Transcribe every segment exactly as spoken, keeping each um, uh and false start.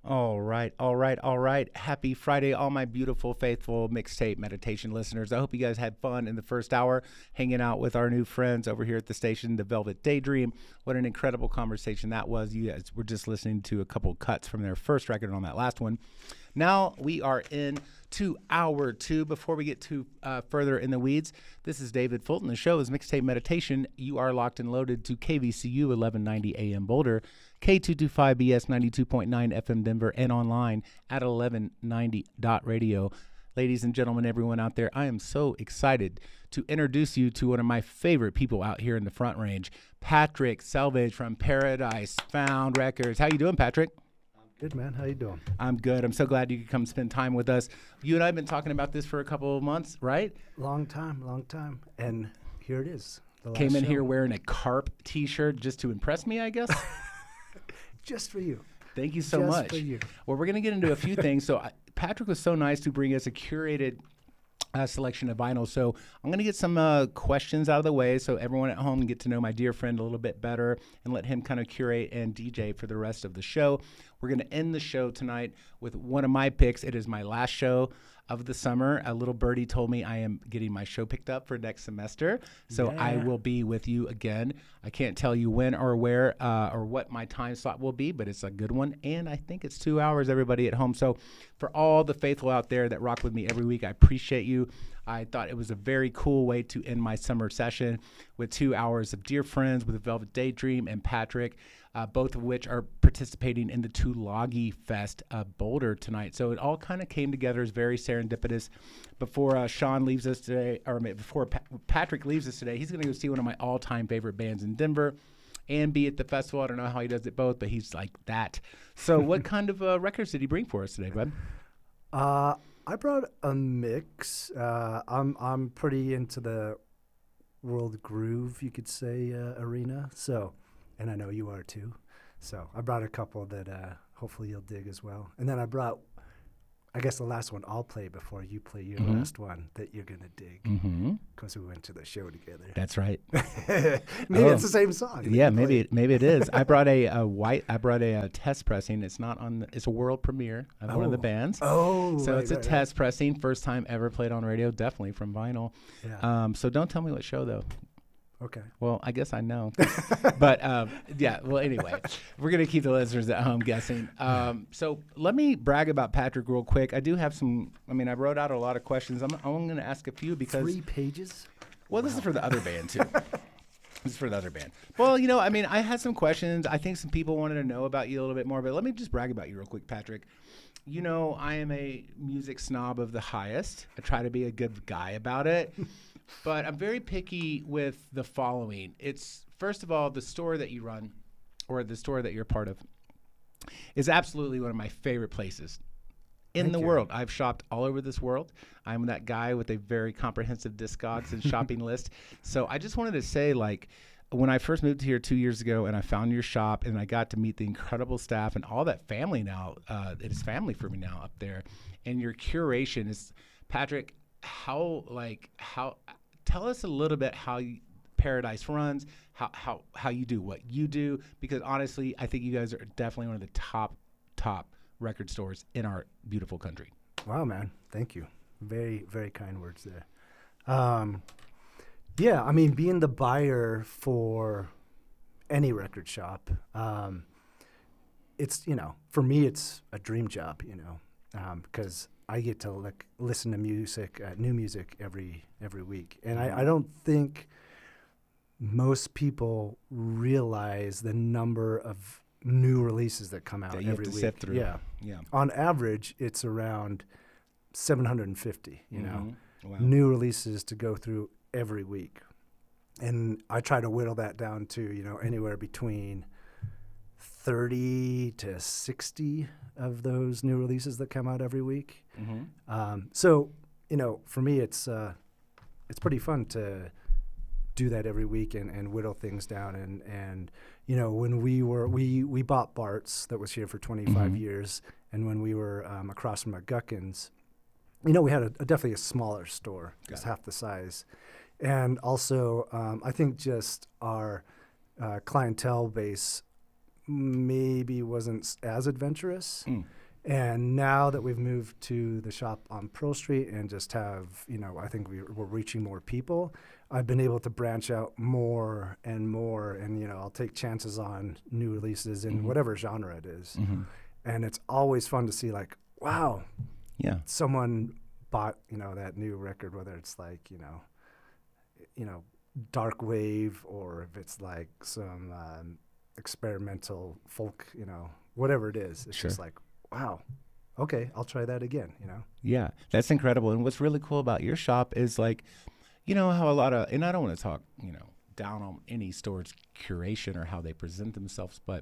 All right, all right, all right. Happy Friday, all my beautiful, faithful mixtape meditation listeners. I hope you guys had fun in the first hour hanging out with our new friends over here at the station, The Velvet Daydream. What an incredible conversation that was. You guys were just listening to a couple cuts from their first record on that last one. Now we are in to hour two. Before we get too uh, further in the weeds, this is David Fulton. The show is Mixtape Meditation. You are locked and loaded to K V C U eleven ninety A M Boulder, K two twenty-five B S ninety-two point nine F M Denver, and online at eleven ninety dot radio. Ladies and gentlemen, everyone out there, I am so excited to introduce you to one of my favorite people out here in the Front Range, Patrick Selvage from Paradise Found Records. How you doing, Patrick? Good, man. How you doing? I'm good. I'm so glad you could come spend time with us. You and I have been talking about this for a couple of months, right? Long time, long time. And here it is. The last Came in show. here wearing a Carp t-shirt just to impress me, I guess. Just for you. Thank you so Just much. for you. Well, we're going to get into a few things. So I, Patrick was so nice to bring us a curated uh, selection of vinyl. So I'm going to get some uh, questions out of the way so everyone at home can get to know my dear friend a little bit better and let him kind of curate and D J for the rest of the show. We're going to end the show tonight with one of my picks. It is my last show of the summer. A little birdie told me I am getting my show picked up for next semester. So Yeah. I will be with you again. I can't tell you when or where uh, or what my time slot will be, but it's a good one. And I think it's two hours, everybody at home. So for all the faithful out there that rock with me every week, I appreciate you. I thought it was a very cool way to end my summer session with two hours of dear friends with Velvet Daydream and Patrick, uh, both of which are participating in the Tulagi Fest uh, Boulder tonight. So it all kind of came together as very serendipitous. Before uh, Sean leaves us today, or before pa- Patrick leaves us today, he's going to go see one of my all-time favorite bands in Denver and be at the festival. I don't know how he does it both, but he's like that. So what kind of uh, records did he bring for us today, bud? Uh, I brought a mix. Uh, I'm I'm pretty into the world groove, you could say, uh, arena. So, and I know you are too. So I brought a couple that uh, hopefully you'll dig as well. And then I brought, I guess the last one I'll play before you play your Mhm. last one that you're gonna dig Mm-hmm. because we went to the show together. That's right. Maybe Oh. it's the same song. that Yeah, you maybe played. it, maybe it is. I brought a, a white. I brought a, uh test pressing. It's not on. The, it's a world premiere of one of the Oh. bands. Oh, So right, it's a right, right. test pressing, first time ever played on radio, definitely from vinyl. Yeah. Um, so don't tell me what show though. Okay. Well, I guess I know, but um, yeah. Well, anyway, we're gonna keep the listeners at home guessing. Um, so let me brag about Patrick real quick. I do have some. I mean, I wrote out a lot of questions. I'm, I'm gonna ask a few because Three pages. well, this is for the other band too. This is for the other band. Well, you know, I mean, I had some questions. I think some people wanted to know about you a little bit more, but let me just brag about you real quick, Patrick. You know, I am a music snob of the highest. I try to be a good guy about it, but I'm very picky with the following. It's, first of all, the store that you run or the store that you're part of is absolutely one of my favorite places in Thank the you. world. I've shopped all over this world. I'm that guy with a very comprehensive Discogs and shopping list. So I just wanted to say, like, when I first moved here two years ago and I found your shop and I got to meet the incredible staff and all that family now, uh, it is family for me now up there. And your curation is, Patrick, how, like, how, tell us a little bit how you, Paradise runs, how, how, how you do what you do, because honestly, I think you guys are definitely one of the top, top record stores in our beautiful country. Wow, man. Thank you. Very, very kind words there. Um, yeah, I mean, being the buyer for any record shop, um, it's, you know, for me, it's a dream job, you know, because I get to like listen to music, uh, new music every every week. And I, I don't think most people realize the number of new releases that come out That you have every to week. sift through. Yeah. Yeah. On average, it's around seven hundred fifty, you know, Mhm. Wow. new releases to go through every week. And I try to whittle that down to, you know, anywhere between thirty to sixty of those new releases that come out every week. Mhm. Um, so, you know, for me, it's uh, it's pretty fun to do that every week and, and whittle things down. And, and, you know, when we were, we, we bought Bart's that was here for twenty-five Mhm. years. And when we were um, across from McGuckins, you know, we had a, a definitely a smaller store, just Got it. half the size. And also, um, I think just our uh, clientele base maybe wasn't s- as adventurous. Mm. And now that we've moved to the shop on Pearl Street and just have, you know, I think we, we're reaching more people, I've been able to branch out more and more. And, you know, I'll take chances on new releases in Mm-hmm. whatever genre it is. Mm-hmm. And it's always fun to see, like, wow, Yeah. someone bought, you know, that new record, whether it's like, you know, you know, dark wave, or if it's like some um, experimental folk, you know, whatever it is. It's Sure. just like, wow, okay, I'll try that again, you know? Yeah, that's incredible. And what's really cool about your shop is like, you know, how a lot of, and I don't want to talk, you know, down on any store's curation or how they present themselves, but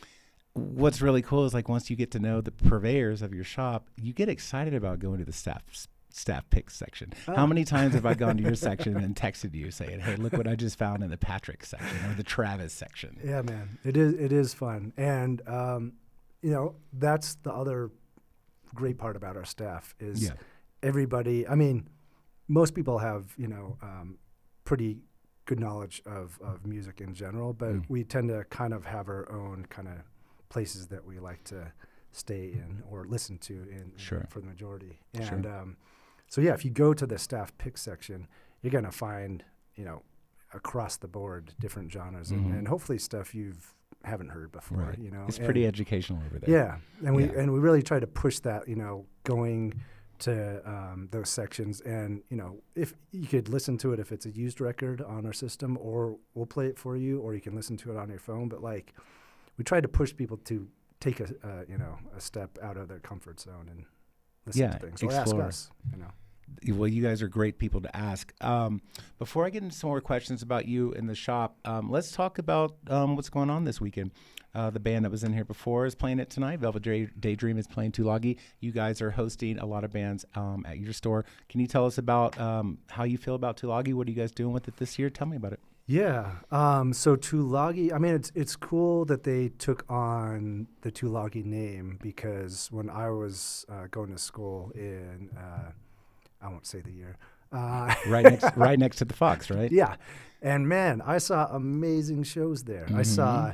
what's really cool is like once you get to know the purveyors of your shop, you get excited about going to the staff staff picks section. Oh. How many times have I gone to your section and texted you saying, "Hey, look what I just found in the Patrick section or the Travis section"? Yeah, man, it is, it is fun. And, um, you know, that's the other great part about our staff is Yeah. everybody, I mean, most people have, you know, um, pretty good knowledge of, of music in general, but Mm. we tend to kind of have our own kind of places that we like to stay in or listen to in, Sure. for the majority. Sure. And um, so, yeah, if you go to the staff pick section, you're going to find, you know, across the board different genres Mhm. and, and hopefully stuff you've haven't heard before, Right. you know. It's And- pretty educational over there. yeah, and we Yeah. and we really try to push that, you know, going to um, those sections, and you know, if you could listen to it if it's a used record on our system, or we'll play it for you, or you can listen to it on your phone. But like, we try to push people to take a uh, you know a step out of their comfort zone and listen Yeah, to things, or ask explore. us, you know. Well, you guys are great people to ask. Um, before I get into some more questions about you in the shop, um, let's talk about um, what's going on this weekend. Uh, the band that was in here before is playing it tonight. Velvet Day- Daydream is playing Tulagi. You guys are hosting a lot of bands um, at your store. Can you tell us about um, how you feel about Tulagi? What are you guys doing with it this year? Tell me about it. Yeah. Um, so Tulagi, I mean, it's it's cool that they took on the Tulagi name, because when I was uh, going to school in, uh, I won't say the year. Uh, Right next, right next to the Fox, right? yeah. And man, I saw amazing shows there. I Mhm. saw,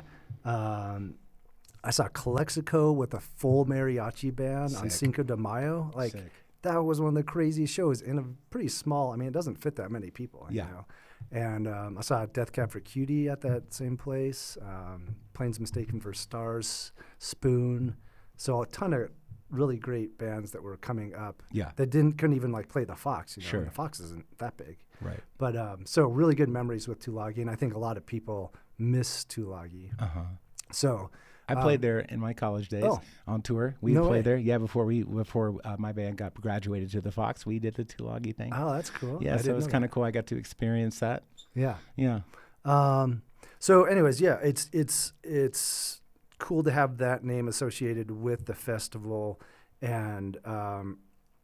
um, I saw Calexico with a full mariachi band on Sick. Cinco de Mayo. Like, Sick. that was one of the craziest shows in a pretty small, I mean, it doesn't fit that many people, Yeah. you know. And um, I saw Death Cab for Cutie at that same place, um, Planes Mistaken for Stars, Spoon. So a ton of really great bands that were coming up Yeah, that didn't couldn't even like play the Fox, you know. Sure. And the Fox isn't that big. right. But um, so really good memories with Tulagi, and I think a lot of people miss Tulagi. Uh-huh. So I played Um, there in my college days oh. on tour. We No played way. there. Yeah, before we before uh, my band got graduated to the Fox, we did the Tulagi thing. oh, that's cool. yeah, I so it didn't was know kind of cool. I got to experience that. that. Yeah. Yeah. Um, so, anyways, yeah, it's it's it's cool to have that name associated with the festival, and um,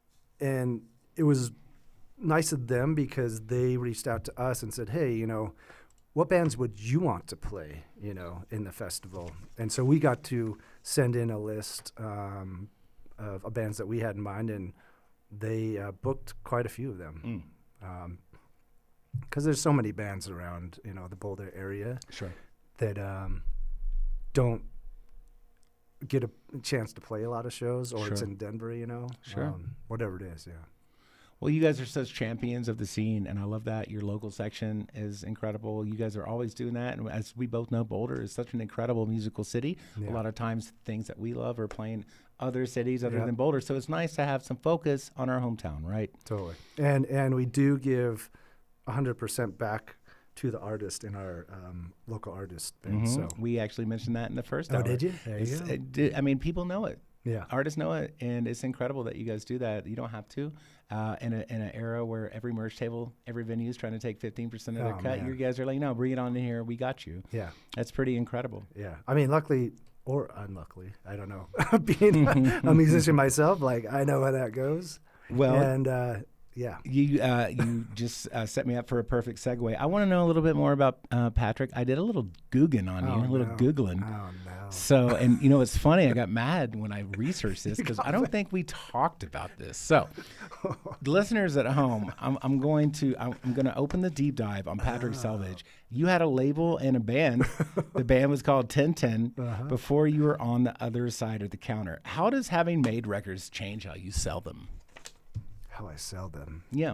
and it was nice of them because they reached out to us and said, hey, you know, what bands would you want to play, you know, in the festival? And so we got to send in a list um, of, of bands that we had in mind, and they uh, booked quite a few of them. Mm. Um, because there's so many bands around, you know, the Boulder area Sure. that um, don't get a chance to play a lot of shows, or it's Sure. in Denver, you know, Sure. um, whatever it is, yeah. Well, you guys are such champions of the scene, and I love that. Your local section is incredible. You guys are always doing that. And as we both know, Boulder is such an incredible musical city. Yeah. A lot of times, things that we love are playing other cities other Yeah. than Boulder. So it's nice to have some focus on our hometown, right? Totally. And and we do give one hundred percent back to the artist in our um, local artist band. Mhm. So, We actually mentioned that in the first oh, hour. did you? There you It's- go. it di- I mean, people know it. Yeah. Artists know it, and it's incredible that you guys do that. You don't have to. Uh, in, a, in an era where every merch table, every venue is trying to take fifteen percent of their Oh, cut, man. you guys are like, no, bring it on in here. We got you. Yeah. That's pretty incredible. Yeah. I mean, luckily or unluckily, I don't know. Being a musician myself, like, I know how that goes. Well, and uh, Yeah. You uh, you just uh, set me up for a perfect segue. I want to know a little bit more about uh, Patrick. I did a little Googling on Oh, you, a little no. Googling. Oh, no. So, and you know, it's funny. I got mad when I researched this because I don't think we talked about this. So, the listeners at home, I'm, I'm going to I'm, I'm going to open the deep dive on Patrick Oh. Selvage. You had a label and a band. The band was called ten ten Uh-huh. before you were on the other side of the counter. How does having made records change how you sell them? How I sell them. Yeah.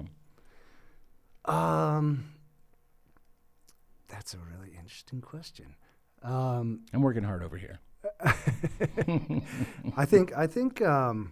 Um, that's a really interesting question. Um, I'm working hard over here. I think I think um,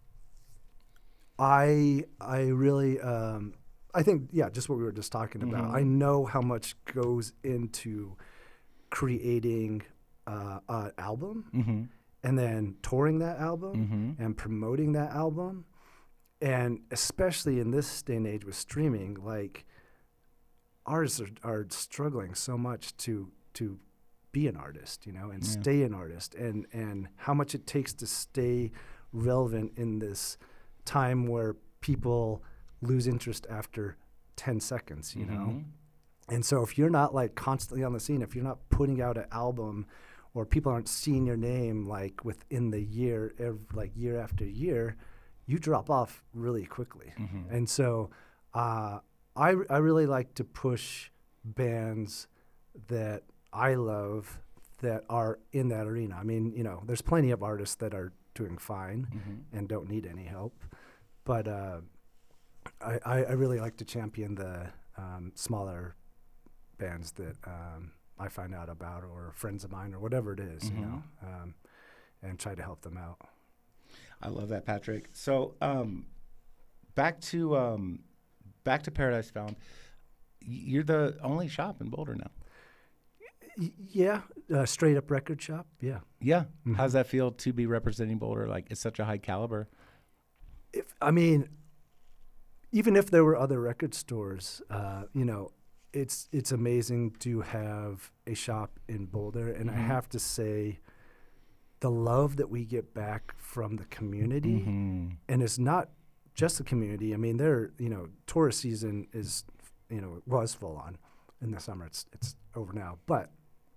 I I really um, I think yeah, just what we were just talking about. Mhm. I know how much goes into creating uh, an album Mm-hmm. and then touring that album Mm-hmm. and promoting that album, and especially in this day and age with streaming, like artists are, are struggling so much to to be an artist, you know, and Yeah. stay an artist, and and how much it takes to stay relevant in this time where people lose interest after ten seconds, you know. Mhm. And so if you're not like constantly on the scene, if you're not putting out an album, or people aren't seeing your name like within the year, ev- like year after year, you drop off really quickly. Mhm. And so uh, I, I really like to push bands that I love that are in that arena. I mean, you know, there's plenty of artists that are doing fine Mhm. and don't need any help. But uh, I, I I really like to champion the um, smaller bands that um, I find out about, or friends of mine, or whatever it is, Mhm. you know, um, and try to help them out. I love that, Patrick. So, um, back to um, back to Paradise Found. Y- You're the only shop in Boulder now. Y- yeah, uh, straight up record shop. Yeah. Yeah. Mhm. How's that feel to be representing Boulder? Like, it's such a high caliber. If I mean, even if there were other record stores, uh, you know, it's it's amazing to have a shop in Boulder, and I Mhm. have to say, the love that we get back from the community, Mhm. and it's not just the community. I mean, there, you know, tourist season is, you know, was full on in the summer. It's it's over now, but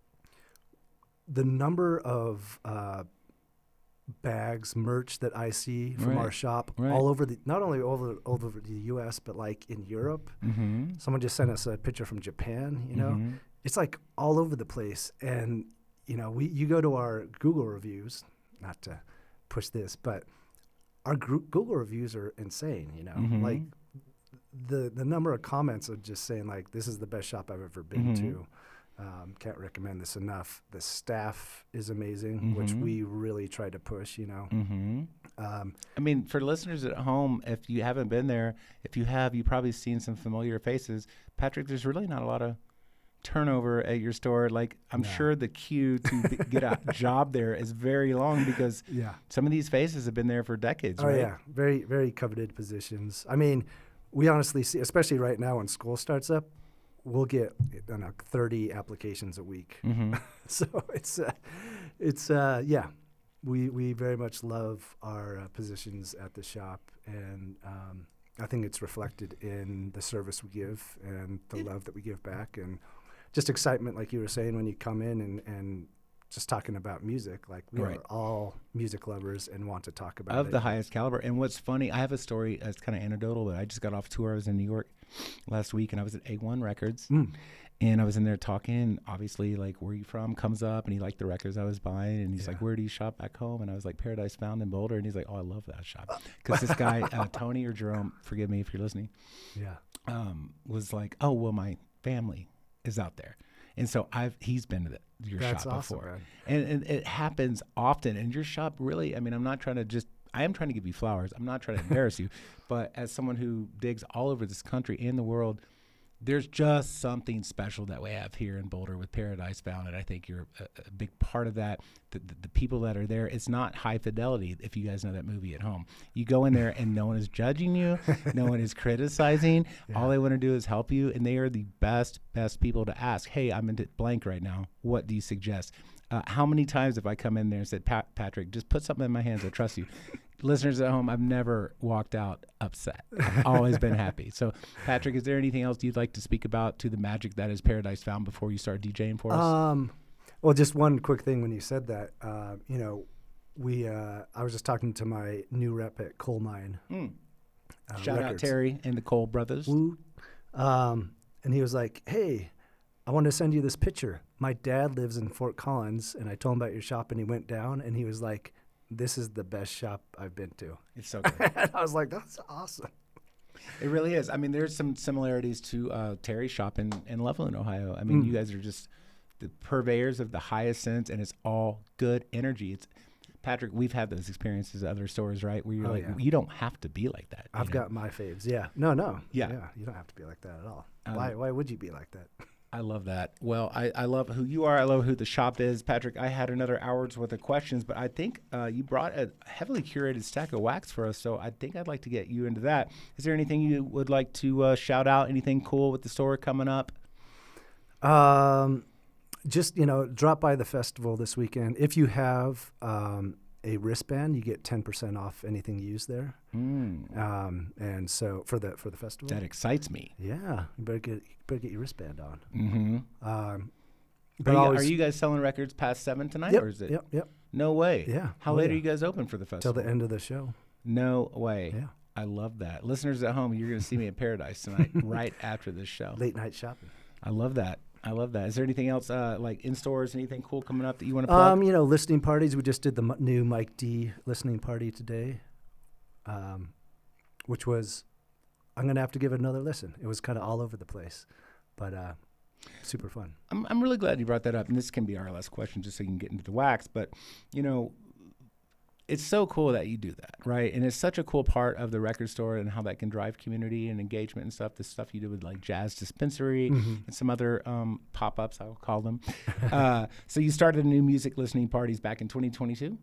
the number of uh, bags, merch that I see from our Right, shop right. all over the, not only all over, all over the U S, but like in Europe. Mhm. Someone just sent us a picture from Japan, you know, Mhm. it's like all over the place. And, you know, we, you go to our Google reviews, not to push this, but our gr- Google reviews are insane, you know, Mhm. like the, the number of comments are just saying like, this is the best shop I've ever been Mhm. to. Um, can't recommend this enough. The staff is amazing, which Mhm. we really try to push, you know. Mhm. Um, I mean, for listeners at home, if you haven't been there, if you have, you've probably seen some familiar faces. Patrick, there's really not a lot of turnover at your store. Like, I'm No. sure the queue to be, get a job there is very long because yeah. some of these faces have been there for decades, Oh right? yeah, very very coveted positions. I mean, we honestly see, especially right now when school starts up, we'll get I don't know, thirty applications a week. Mm-hmm. So it's uh, it's uh, yeah, we we very much love our uh, positions at the shop, and um, I think it's reflected in the service we give and the love that we give back, and just excitement, like you were saying, when you come in and and just talking about music. Like, we Right. are all music lovers and want to talk about Of it. the highest caliber. And what's funny, I have a story that's kind of anecdotal, but I just got off tour. I was in New York last week and I was at A one Records. Mm. And I was in there talking, obviously, like, where are you from? Comes up, and he liked the records I was buying. And he's Yeah. like, where do you shop back home? And I was like, Paradise Found in Boulder. And he's like, oh, I love that shop. Because this guy, uh, Tony or Jerome, forgive me if you're listening, Yeah. um, was like, oh, well, my family is out there. And so I've he's been to the, your That's shop awesome, before. man. And, and it happens often. And your shop really, I mean, I'm not trying to just, I am trying to give you flowers. I'm not trying to embarrass you. But as someone who digs all over this country and the world, there's just something special that we have here in Boulder with Paradise Found, and I think you're a, a big part of that. The, the, the people that are there, it's not high fidelity, if you guys know that movie at home. You go in there and no one is judging you, no one is criticizing. Yeah. All they want to do is help you, and they are the best, best people to ask, hey, I'm into blank right now. What do you suggest? Uh, how many times have I come in there and said, Pat, Patrick, just put something in my hands, I trust you. listeners at home, I've never walked out upset. I've always been happy. So, Patrick, is there anything else you'd like to speak about to the magic that is Paradise Found before you start DJing for us? Um, well, just one quick thing when you said that. Uh, you know, we uh, I was just talking to my new rep at Coal Mine. Mm. Uh, Shout Records. out Terry and the Cole brothers. Woo. Um, and he was like, "Hey, I wanted to send you this picture. My dad lives in Fort Collins, and I told him about your shop, and he went down, and he was like, this is the best shop I've been to." It's so good. And I was like, that's awesome. It really is. I mean, there's some similarities to uh, Terry's shop in, in Loveland, Ohio. I mean, Mm. you guys are just the purveyors of the highest sense, and it's all good energy. It's Patrick, we've had those experiences at other stores, right? Where you're Oh, like, yeah. you don't have to be like that. you I've know? got my faves. Yeah. No, no. Yeah. Yeah. You don't have to be like that at all. Um, why, why would you be like that? I love that. Well, I, I love who you are. I love who the shop is. Patrick, I had another hour's worth of questions, but I think uh, you brought a heavily curated stack of wax for us, so I think I'd like to get you into that. Is there anything you would like to uh, shout out? Anything cool with the store coming up? Um, just, you know, drop by the festival this weekend. If you have um, a wristband, you get ten percent off anything used there. Mm, Um, and so for the for the festival. that excites me. Yeah. You better get, you better get your wristband on. Mm-hmm. Um, Are but you, always, are you guys selling records past seven tonight, yep, or is it? Yep, yep. No way. Yeah. How Oh, late yeah. are you guys open for the Till festival? the end of the show. No way. Yeah. I love that. Listeners at home, you're going to see me at Paradise tonight, right after this show. Late night shopping. I love that. I love that. Is there anything else, uh, like in stores, anything cool coming up that you want to plug? Um, you know, listening parties. We just did the m- new Mike D listening party today, um, which was, I'm going to have to give it another listen. It was kind of all over the place, but uh, super fun. I'm, I'm really glad you brought that up, and this can be our last question just so you can get into the wax. But, you know, it's so cool that you do that, right? And it's such a cool part of the record store and how that can drive community and engagement and stuff. The stuff you do with like Jazz Dispensary Mhm. and some other um, pop-ups, I'll call them. uh, so you started new music listening parties back in twenty twenty-two?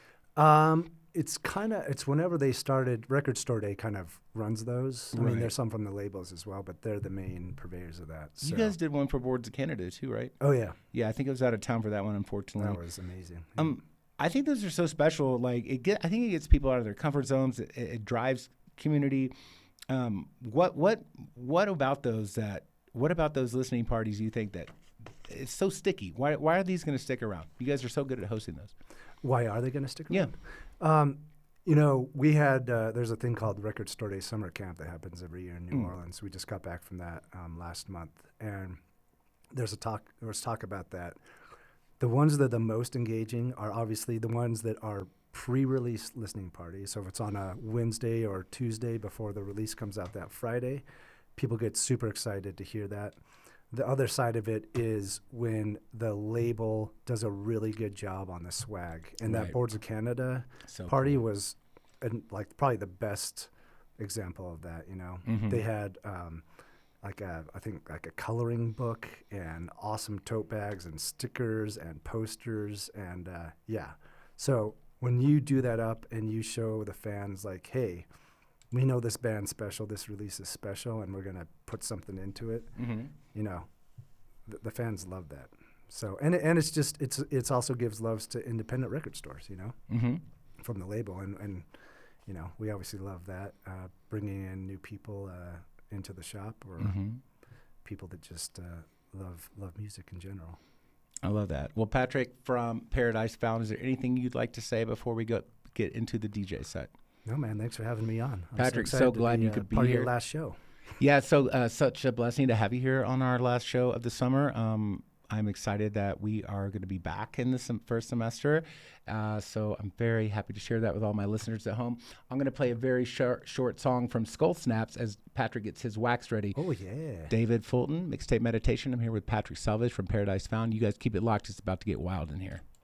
Um, it's kind of, it's whenever they started, Record Store Day kind of runs those. I Right. mean, there's some from the labels as well, but they're the main purveyors of that. You so- guys did one for Boards of Canada too, right? Oh, yeah. Yeah, I think I was out of town for that one, unfortunately. That was amazing. Um, I think those are so special. Like it get, I think it gets people out of their comfort zones. It, it, it drives community. Um, what what what about those that? What about those listening parties? You think that it's so sticky? Why why are these going to stick around? You guys are so good at hosting those. Why are they going to stick Yeah. around? Um, you know, we had, uh, there's a thing called Record Store Day Summer Camp that happens every year in New Mm. Orleans. We just got back from that um, last month. And there's a talk, there was talk about that. The ones that are the most engaging are obviously the ones that are pre-release listening parties. So if it's on a Wednesday or Tuesday before the release comes out that Friday, people get super excited to hear that. The other side of it is when the label does a really good job on the swag. And Right. that Boards of Canada So party cool. was an, like probably the best example of that, you know. Mhm. They had um, like a, I think like a coloring book and awesome tote bags and stickers and posters and uh, yeah. So when you do that up and you show the fans like, hey, we know this band's special, this release is special, and we're gonna put something into it, Mhm. you know, th- the fans love that. So and it, and it's just it's it's also gives loves to independent record stores, you know, Mhm. from the label, and and you know we obviously love that uh, bringing in new people uh, into the shop or Mhm. people that just uh, love love music in general. I love that. Well, Patrick from Paradise Found, is there anything you'd like to say before we go get into the D J set? No, man, thanks for having me on. I'm Patrick, so excited to glad you uh, could be part of here. your last show. Yeah, so uh, such a blessing to have you here on our last show of the summer. Um, I'm excited that we are going to be back in the sem- first semester. Uh, so I'm very happy to share that with all my listeners at home. I'm going to play a very short, short song from Skull Snaps as Patrick gets his wax ready. Oh yeah. David Fulton, Mixtape Meditation. I'm here with Patrick Selvage from Paradise Found. You guys keep it locked. It's about to get wild in here.